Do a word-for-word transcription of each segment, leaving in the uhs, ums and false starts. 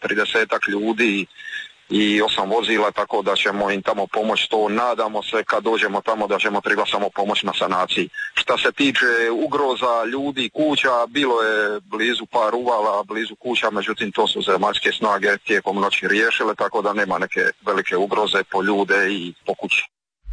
tridesetak ljudi i osam vozila, tako da ćemo im tamo pomoći. To nadamo se kad dođemo tamo da ćemo treba samo pomoći na sanaciji. Šta se tiče ugroza ljudi, kuća, bilo je blizu par uvala, blizu kuća, međutim to su zemaljske snage tijekom noći riješile, tako da nema neke velike ugroze po ljude i po kući.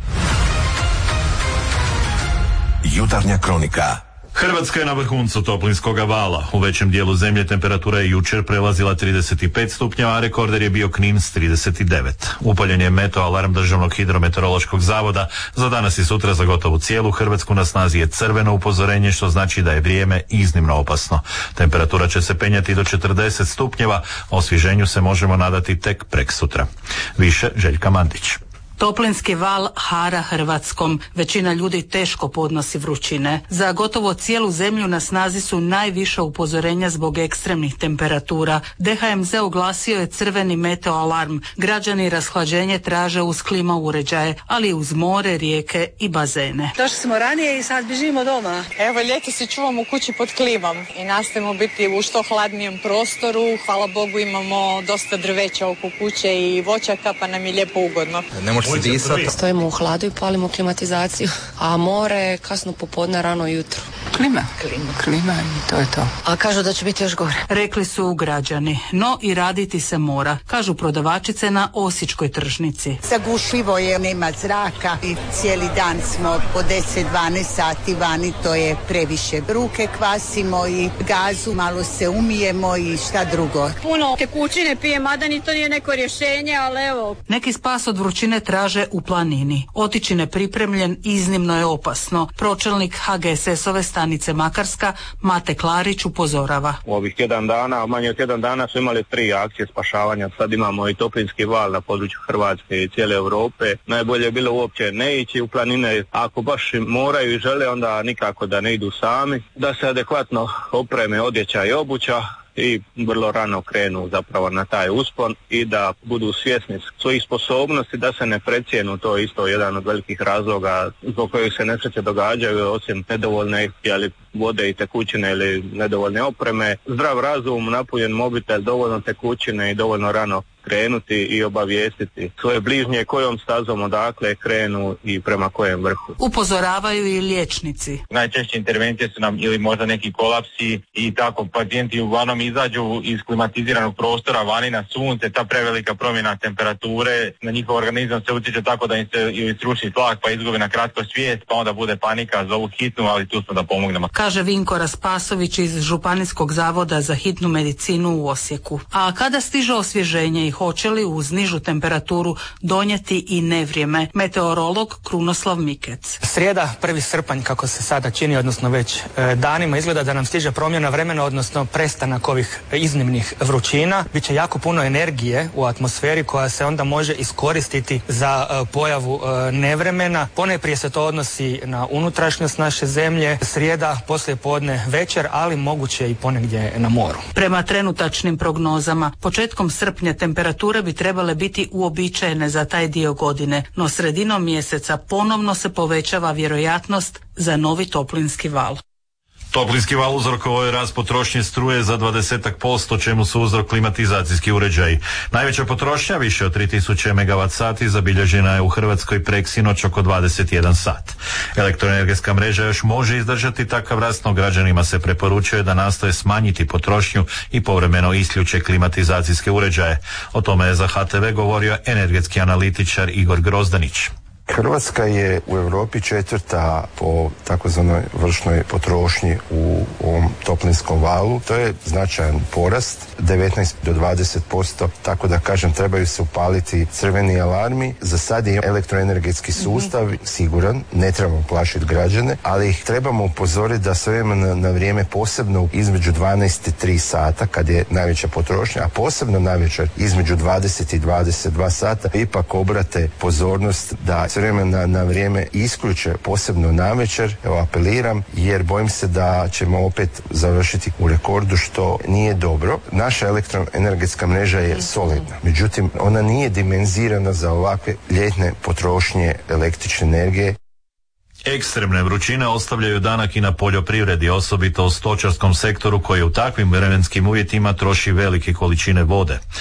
Jutarnja kronika. Hrvatska je na vrhuncu toplinskoga vala. U većem dijelu zemlje temperatura je jučer prelazila trideset pet stupnjeva, a rekorder je bio Knin s trideset devet. Upaljen je meteo alarm Državnog hidrometeorološkog zavoda. Za danas i sutra za gotovo cijelu Hrvatsku na snazi je crveno upozorenje, što znači da je vrijeme iznimno opasno. Temperatura će se penjati do četrdeset stupnjeva, osvježenju se možemo nadati tek preksutra. Više Željka Mandić. Toplinski val hara Hrvatskom. Većina ljudi teško podnosi vrućine. Za gotovo cijelu zemlju na snazi su najviša upozorenja zbog ekstremnih temperatura. D H M Z oglasio je crveni meteo alarm. Građani rashlađenje traže uz klima uređaje, ali uz more, rijeke i bazene. Došli smo ranije i sad bježimo doma. Evo, ljeti se čuvamo u kući pod klimom i nastojimo biti u što hladnijem prostoru. Hvala Bogu imamo dosta drveća oko kuće i voćaka, pa nam je lijepo ugodno. Ne može se disati. Stojimo u hladu i palimo klimatizaciju, a more kasno popodne, rano jutro. Klima. Klima. Klima i to je to. A kažu da će biti još gore. Rekli su građani, no i raditi se mora, kažu prodavačice na Osječkoj tržnici. Zagušljivo je, nema zraka i cijeli dan smo po deset dvanaest sati vani, to je previše. Ruke kvasimo i gazu, malo se umijemo i šta drugo. Puno tekućine pijem, mada ni to nije neko rješenje, ali evo. Neki spas od vrućine traže u planini. Otići nepripremljen iznimno je opasno. Pročelnik H G S S-ove stanice Makarska, Mate Klarić, upozorava. U ovih tjedan dana, manje od tjedan dana su imali tri akcije spašavanja. Sad imamo i toplinski val na području Hrvatske i cijele Europe. Najbolje je bilo uopće ne ići u planine. Ako baš moraju i žele, onda nikako da ne idu sami. Da se adekvatno opreme odjeća i obuća i vrlo rano krenu zapravo na taj uspon i da budu svjesni svojih sposobnosti, da se ne precijenu. To je isto jedan od velikih razloga zbog kojih se nesreće događaju, osim nedovoljne ali vode i tekućine ili nedovoljne opreme. Zdrav razum, napunjen mobitel, dovoljno tekućine i dovoljno rano krenuti i obavijestiti svoje bližnje kojom stazom odakle krenu i prema kojem vrhu. Upozoravaju i liječnici. Najčešće intervencije su nam ili možda neki kolapsi i tako pacijenti uglavnom izađu iz klimatiziranog prostora vani na sunce, ta prevelika promjena temperature na njihov organizam se utječe tako da im se ili sruši tlak pa izgubi na kratko svijest, pa onda bude panika za ovu hitnu, ali tu smo da pomognemo. Kaže Vinko Raspasović iz Županijskog zavoda za hitnu medicinu u Osijeku. A kada stiže osvježenje i hoće li uz nižu temperaturu donijeti i nevrijeme? Meteorolog Krunoslav Mikec. Srijeda, prvi srpanj, kako se sada čini, odnosno već e, danima, izgleda da nam stiže promjena vremena, odnosno prestanak ovih iznimnih vrućina. Biće jako puno energije u atmosferi koja se onda može iskoristiti za e, pojavu e, nevremena. Ponajprije se to odnosi na unutrašnjost naše zemlje. Srijeda, poslije podne, večer, ali moguće i ponegdje na moru. Prema trenutačnim prognozama, početkom srpnja temperature bi trebale biti uobičajene za taj dio godine, no sredinom mjeseca ponovno se povećava vjerojatnost za novi toplinski val. Toplinski val uzrokovao je rast potrošnje struje za dvadesetak posto, čemu su uzrok klimatizacijski uređaji. Najveća potrošnja, više od tri tisuće megavat sati, zabilježena je u Hrvatskoj preksinoć oko dvadeset jedan sat. Elektroenergetska mreža još može izdržati takav rast, no građanima se preporučuje da nastoje smanjiti potrošnju i povremeno isključe klimatizacijske uređaje. O tome je za H T V govorio energetski analitičar Igor Grozdanić. Hrvatska je u Europi četvrta po takozvanoj vršnoj potrošnji u ovom toplinskom valu. To je značajan porast, devetnaest do dvadeset posto, tako da kažem trebaju se upaliti crveni alarmi. Za sad je elektroenergetski sustav mm-hmm. siguran, ne trebamo plašiti građane, ali ih trebamo upozoriti da sve na, na vrijeme, posebno između dvanaest i tri sata kad je najveća potrošnja, a posebno najveća između dvadeset i dvadeset dva sata, ipak obrate pozornost da sve vremena na vrijeme isključe, posebno navečer. Evo, apeliram, jer bojim se da ćemo opet završiti u rekordu, što nije dobro. Naša elektroenergetska mreža je solidna, međutim ona nije dimenzirana za ovakve ljetne potrošnje električne energije. Ekstremne vrućine ostavljaju danak i na poljoprivredi, osobito u stočarskom sektoru koji u takvim vremenskim uvjetima troši velike količine vode.